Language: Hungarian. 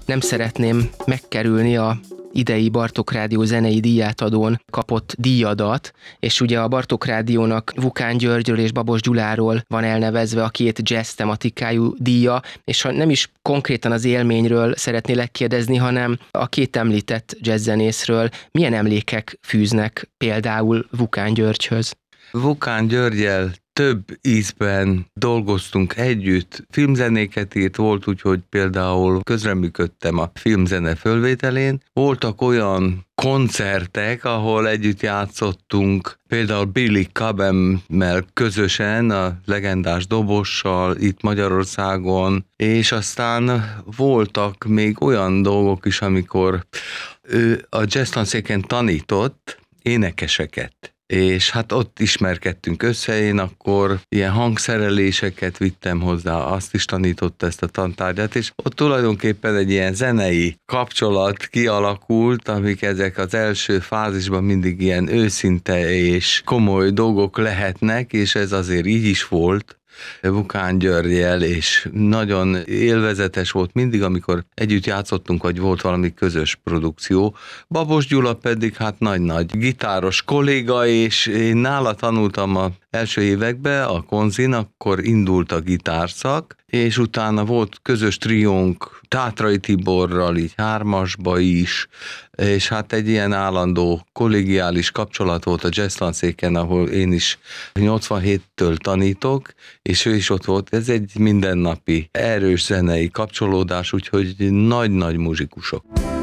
nem szeretném megkerülni a idei Bartók Rádió zenei díjátadón kapott díjadat, és ugye a Bartók Rádiónak Vukán Györgyről és Babos Gyuláról van elnevezve a 2 jazz tematikájú díja, és ha nem is konkrétan az élményről szeretnélek kérdezni, hanem a 2 említett jazzzenészről milyen emlékek fűznek például Vukán Györgyhöz? Vukán Györggyel több ízben dolgoztunk együtt, filmzenéket írt, volt úgy, hogy például közreműködtem a filmzene fölvételén. Voltak olyan koncertek, ahol együtt játszottunk, például Billy Cobham-mel közösen, a legendás dobossal itt Magyarországon, és aztán voltak még olyan dolgok is, amikor ő a jazztanszéken tanított énekeseket. És hát ott ismerkedtünk össze, én akkor ilyen hangszereléseket vittem hozzá, azt is tanította ezt a tantárgyat, és ott tulajdonképpen egy ilyen zenei kapcsolat kialakult, amik ezek az első fázisban mindig ilyen őszinte és komoly dolgok lehetnek, és ez azért így is volt Vukán Györggyel, és nagyon élvezetes volt mindig, amikor együtt játszottunk, vagy volt valami közös produkció. Babos Gyula pedig hát nagy-nagy gitáros kolléga, és én nála tanultam az első években a konzin, akkor indult a gitárszak, és utána volt közös triónk Tátrai Tiborral, így 3-asba is, és hát egy ilyen állandó kollégiális kapcsolat volt a jazztanszéken, ahol én is 87-től tanítok, és ő is ott volt. Ez egy mindennapi erős zenei kapcsolódás, úgyhogy nagy-nagy muzsikusok.